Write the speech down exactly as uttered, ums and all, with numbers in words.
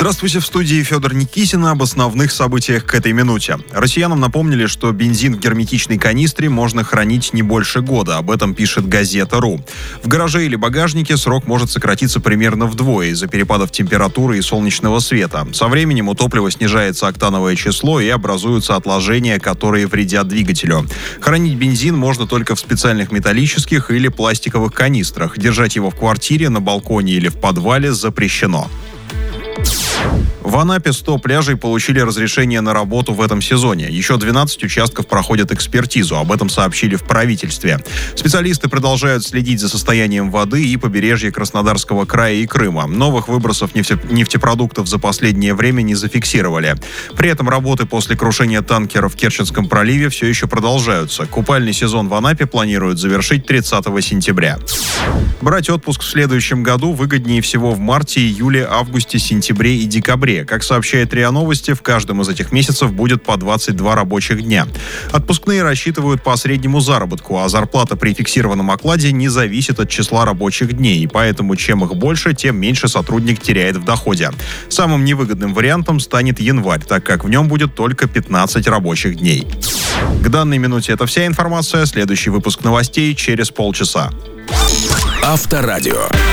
Здравствуйте, в студии Федор Никитин. Об основных событиях к этой минуте. Россиянам напомнили, что бензин в герметичной канистре можно хранить не больше года. Об этом пишет газета.ру. В гараже или багажнике срок может сократиться примерно вдвое из-за перепадов температуры и солнечного света. Со временем у топлива снижается октановое число и образуются отложения, которые вредят двигателю. Хранить бензин можно только в специальных металлических или пластиковых канистрах. Держать его в квартире, на балконе или в подвале запрещено. В Анапе сто пляжей получили разрешение на работу в этом сезоне. Еще двенадцать участков проходят экспертизу. Об этом сообщили в правительстве. Специалисты продолжают следить за состоянием воды и побережья Краснодарского края и Крыма. Новых выбросов нефте- нефтепродуктов за последнее время не зафиксировали. При этом работы после крушения танкера в Керченском проливе все еще продолжаются. Купальный сезон в Анапе планируют завершить тридцатого сентября. Брать отпуск в следующем году выгоднее всего в марте, июле, августе, сентябре и декабре. Как сообщает РИА Новости, в каждом из этих месяцев будет по двадцать два рабочих дня. Отпускные рассчитывают по среднему заработку, а зарплата при фиксированном окладе не зависит от числа рабочих дней, и поэтому чем их больше, тем меньше сотрудник теряет в доходе. Самым невыгодным вариантом станет январь, так как в нем будет только пятнадцать рабочих дней. К данной минуте это вся информация. Следующий выпуск новостей через полчаса. Авторадио.